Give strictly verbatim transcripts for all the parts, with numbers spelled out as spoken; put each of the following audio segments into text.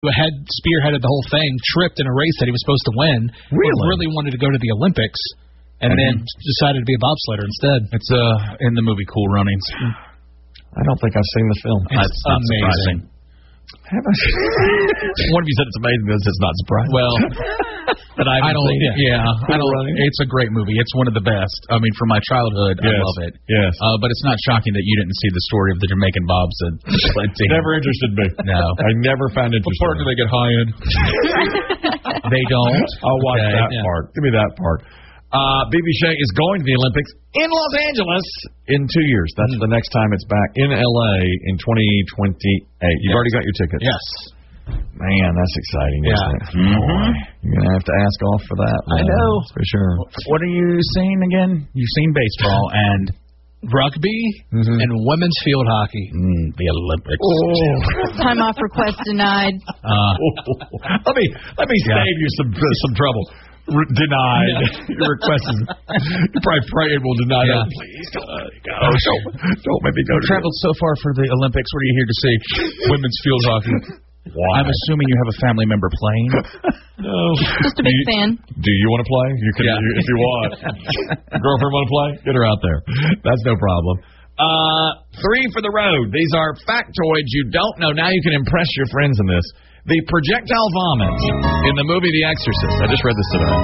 who had spearheaded the whole thing, tripped in a race that he was supposed to win. Really? Really wanted to go to the Olympics, and mm-hmm. then decided to be a bobsledder instead. It's uh in the movie Cool Runnings. I don't think I've seen the film. It's That's not amazing. Surprising. Have I? One of you said it's amazing. This is not surprising. Well, but I, I don't. Seen it. Yeah, I don't. It's a great movie. It's one of the best. I mean, from my childhood, yes. I love it. Yes. Uh, but it's not shocking that you didn't see the story of the Jamaican bobsled team. Never interested me. No, I never found interesting. What part do they get high in? They don't. I'll watch okay. that yeah. part. Give me that part. Uh, B B Shea is going to the Olympics in Los Angeles in two years. That's mm. the next time it's back in L A in twenty twenty-eight. You've yes. already got your tickets. Yes. Man, that's exciting, yeah. isn't it? Mm-hmm. You're going to have to ask off for that. I know. For sure. What are you seeing again? You've seen baseball and rugby mm-hmm. and women's field hockey. Mm, the Olympics. Oh. Time off request denied. Uh, let me let me yeah. save you some some trouble. R- denied. Yeah. Your request is you probably pray it will deny yeah. that. Please don't let me go. Don't, don't make me go. You traveled so far for the Olympics. What are you here to see? Women's field hockey. Why? I'm assuming you have a family member playing. No. Just a big you, fan. Do you want to play? You can, yeah. you, if you want. Girlfriend want to play? Get her out there. That's no problem. Uh, three for the road. These are factoids you don't know. Now you can impress your friends in this. The projectile vomit in the movie The Exorcist. I just read this today.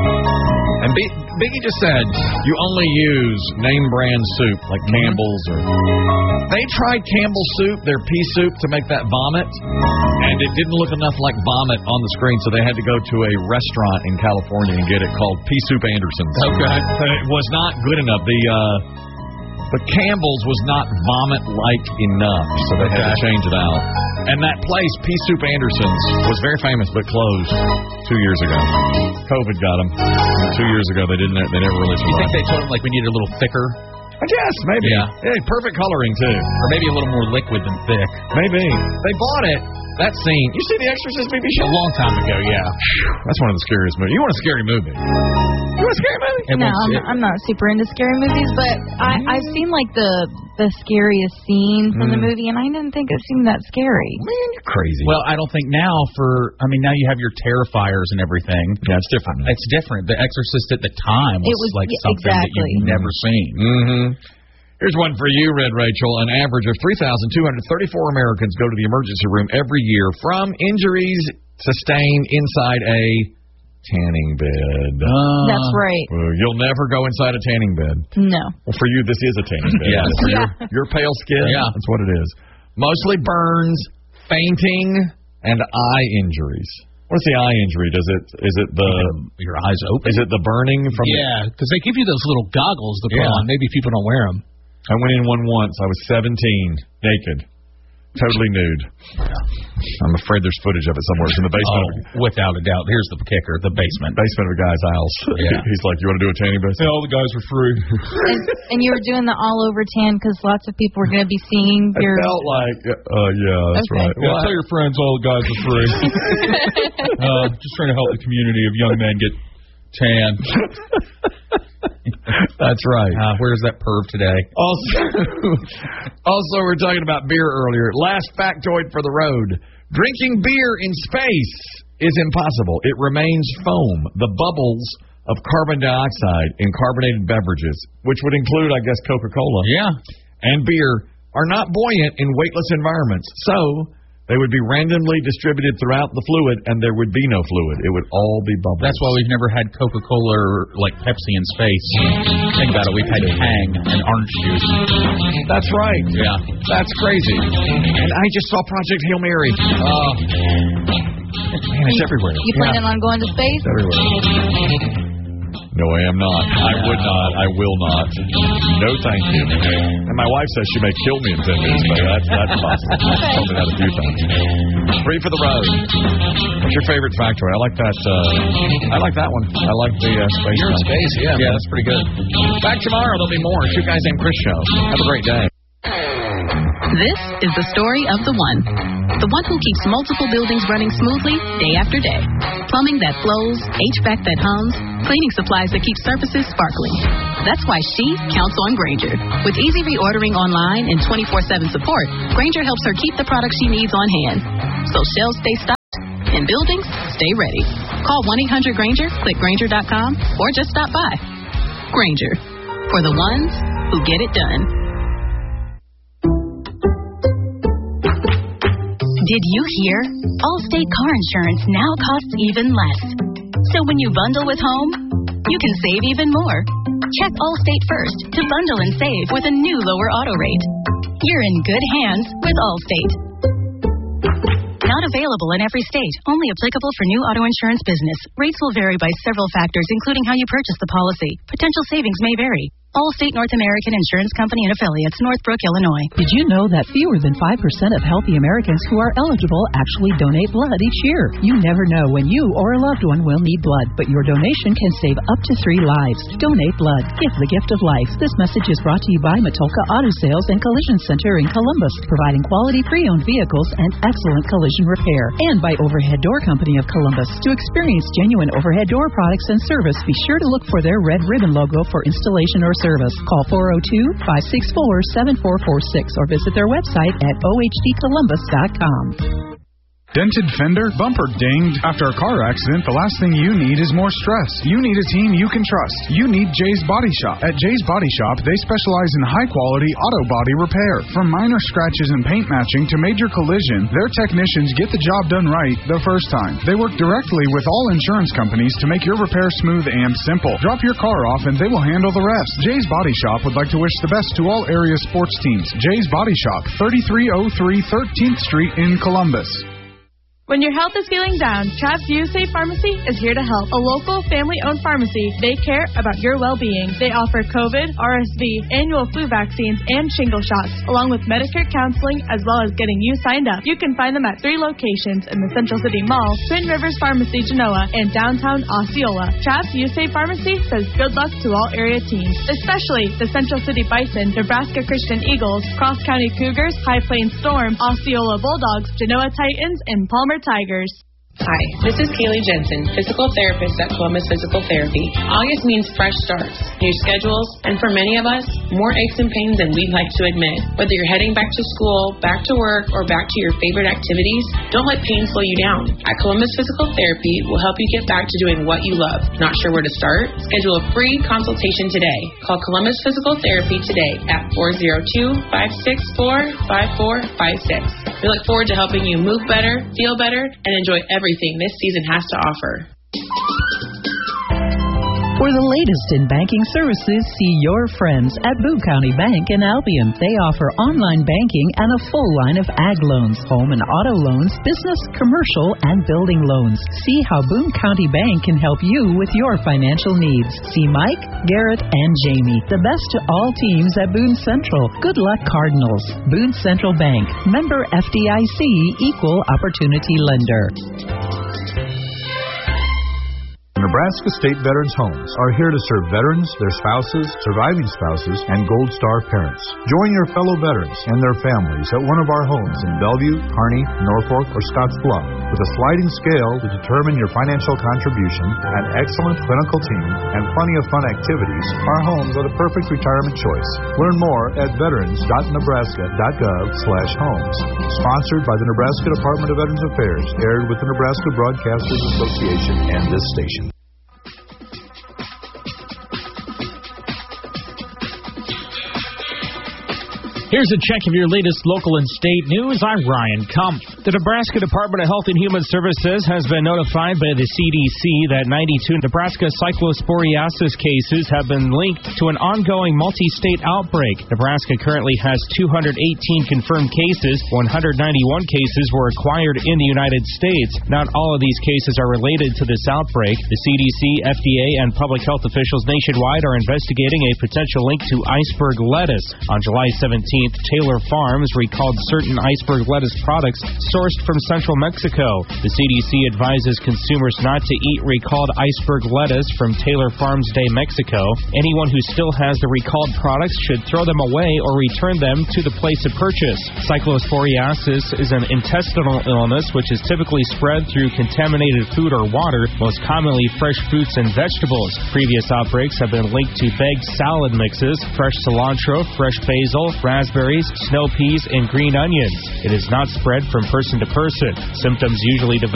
And B- Biggie just said you only use name brand soup like Campbell's or. They tried Campbell's soup, their pea soup, to make that vomit, and it didn't look enough like vomit on the screen, so they had to go to a restaurant in California and get it called Pea Soup Anderson's. Okay. It was not good enough. The uh, the Campbell's was not vomit-like enough, so they okay. had to change it out. And that place, Pea Soup Anderson's, was very famous, but closed two years ago. COVID got them. Two years ago, they didn't. They never really survived. You think they told them like we needed a little thicker? I guess, maybe. Yeah. Hey, perfect coloring, too. Or maybe a little more liquid than thick. Maybe. They bought it. That scene. You see The Exorcist, B B Shea? A long time ago, yeah. That's one of the scariest movies. You want a scary movie? You want a scary movie? No, I'm, I'm not super into scary movies, but I, I've seen, like, the the scariest scene from mm. the movie, and I didn't think it seemed that scary. Man, you're crazy. Well, I don't think now for, I mean, now you have your Terrifiers and everything. Yeah, it's different. It's different. The Exorcist at the time was, it was like yeah, something exactly. that you've never seen. Mm-hmm. Here's one for you, Red Rachel. An average of three thousand two hundred thirty-four Americans go to the emergency room every year from injuries sustained inside a tanning bed. Uh, That's right. Well, you'll never go inside a tanning bed. No. Well, for you, this is a tanning bed. Yes. For yeah. your, your pale skin, yeah. that's what it is. Mostly burns, fainting, and eye injuries. What's the eye injury? Does it is it the your eyes open? Is it the burning from? Yeah, because they give you those little goggles to put yeah. on. Maybe people don't wear them. I went in one once. I was seventeen, naked, totally nude. I'm afraid there's footage of it somewhere. It's in the basement. Oh, without a doubt. Here's the kicker: the basement. Basement of a guy's house. Yeah. He's like, "You want to do a tanning bed?" Yeah, all the guys were free. and, and you were doing the all over tan because lots of people were going to be seeing your. I felt like, uh, yeah, that's okay. right. Yeah, well, tell your friends all the guys are free. uh, just trying to help the community of young men get tan. That's right. Uh, where's that perv today? Also, also, we were talking about beer earlier. Last factoid for the road. Drinking beer in space is impossible. It remains foam. The bubbles of carbon dioxide in carbonated beverages, which would include, I guess, Coca-Cola yeah. and beer, are not buoyant in weightless environments. So they would be randomly distributed throughout the fluid, and there would be no fluid. It would all be bubbles. That's why we've never had Coca-Cola or, like, Pepsi in space. Think about it. We've had Tang and orange juice. That's right. Yeah. That's crazy. And I just saw Project Hail Mary. Oh. Man, it's everywhere. You planning yeah. on going to space? It's everywhere. No, I am not. I would not. I will not. No, thank you. And my wife says she may kill me in ten minutes, but that's, that's possible. She's told me that a few times. Free for the road. What's your favorite factoid? I like that. Uh, I like that one. I like the uh, space. You're in space, yeah. Yeah, that's pretty good. Back tomorrow. There'll be more. Two Guys Named Chris show. Have a great day. This is the story of the one. The one who keeps multiple buildings running smoothly day after day. Plumbing that flows, H V A C that hums, cleaning supplies that keep surfaces sparkling. That's why she counts on Grainger. With easy reordering online and twenty-four seven support, Grainger helps her keep the products she needs on hand. So shelves stay stocked And buildings, stay ready. Call one eight hundred Granger, click Granger dot com, or just stop by. Granger, for the ones who get it done. Did you hear? Allstate car insurance now costs even less. So when you bundle with home, you can save even more. Check Allstate first to bundle and save with a new lower auto rate. You're in good hands with Allstate. Not available in every state. Only applicable for new auto insurance business. Rates will vary by several factors, including how you purchase the policy. Potential savings may vary. Allstate North American Insurance Company and affiliates, Northbrook, Illinois. Did you know that fewer than five percent of healthy Americans who are eligible actually donate blood each year? You never know when you or a loved one will need blood, but your donation can save up to three lives. Donate blood. Give the gift of life. This message is brought to you by Matulka Auto Sales and Collision Center in Columbus, providing quality pre-owned vehicles and excellent collision repair. And by Overhead Door Company of Columbus. To experience genuine overhead door products and service, be sure to look for their red ribbon logo for installation or service. Call four oh two, five six four, seven four four six or visit their website at o h d columbus dot com. Dented fender? Bumper dinged? After a car accident, the last thing you need is more stress. You need a team you can trust. You need Jay's Body Shop. At Jay's Body Shop, they specialize in high-quality auto body repair. From minor scratches and paint matching to major collision, their technicians get the job done right the first time. They work directly with all insurance companies to make your repair smooth and simple. Drop your car off and they will handle the rest. Jay's Body Shop would like to wish the best to all area sports teams. Jay's Body Shop, thirty-three oh three thirteenth Street in Columbus. When your health is feeling down, Traps U S A Pharmacy is here to help. A local, family-owned pharmacy, they care about your well-being. They offer COVID, R S V, annual flu vaccines, and shingle shots, along with Medicare counseling, as well as getting you signed up. You can find them at three locations in the Central City Mall, Twin Rivers Pharmacy, Genoa, and downtown Osceola. Traps U S A Pharmacy says good luck to all area teams, especially the Central City Bison, Nebraska Christian Eagles, Cross County Cougars, High Plains Storm, Osceola Bulldogs, Genoa Titans, and Palmer Tigers. Hi, this is Kaylee Jensen, physical therapist at Columbus Physical Therapy. August means fresh starts, new schedules, and for many of us, more aches and pains than we'd like to admit. Whether you're heading back to school, back to work, or back to your favorite activities, don't let pain slow you down. At Columbus Physical Therapy, we'll help you get back to doing what you love. Not sure where to start? Schedule a free consultation today. Call Columbus Physical Therapy today at four oh two, five six four, five four five six. We look forward to helping you move better, feel better, and enjoy everything this season has to offer. For the latest in banking services, see your friends at Boone County Bank in Albion. They offer online banking and a full line of ag loans, home and auto loans, business, commercial, and building loans. See how Boone County Bank can help you with your financial needs. See Mike, Garrett, and Jamie, the best to all teams at Boone Central. Good luck, Cardinals. Boone Central Bank, member F D I C, equal opportunity lender. Nebraska State Veterans Homes are here to serve veterans, their spouses, surviving spouses, and Gold Star parents. Join your fellow veterans and their families at one of our homes in Bellevue, Kearney, Norfolk, or Scottsbluff. With a sliding scale to determine your financial contribution, an excellent clinical team, and plenty of fun activities, our homes are the perfect retirement choice. Learn more at veterans dot nebraska dot gov slash homes. Sponsored by the Nebraska Department of Veterans Affairs, aired with the Nebraska Broadcasters Association and this station. Here's a check of your latest local and state news. I'm Ryan Kumpf. The Nebraska Department of Health and Human Services has been notified by the C D C that ninety-two Nebraska cyclosporiasis cases have been linked to an ongoing multi-state outbreak. Nebraska currently has two hundred eighteen confirmed cases. one hundred ninety-one cases were acquired in the United States. Not all of these cases are related to this outbreak. The C D C, F D A, and public health officials nationwide are investigating a potential link to iceberg lettuce. On July seventeenth, Taylor Farms recalled certain iceberg lettuce products sourced from central Mexico. The C D C advises consumers not to eat recalled iceberg lettuce from Taylor Farms de Mexico. Anyone who still has the recalled products should throw them away or return them to the place of purchase. Cyclosporiasis is an intestinal illness which is typically spread through contaminated food or water, most commonly fresh fruits and vegetables. Previous outbreaks have been linked to bagged salad mixes, fresh cilantro, fresh basil, raspberries, snow peas, and green onions. It is not spread from person to person. Symptoms usually develop